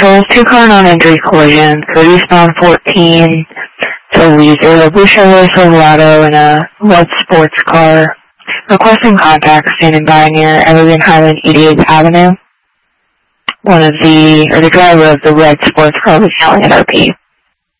Charles, 2-car non-injury collision, 30 pound 14 to Weezer, a blue Chevrolet Silverado and a red sports car. Requesting contact standing by near Evergreen Highland 88th Avenue. The driver of the red sports car was yelling at RP.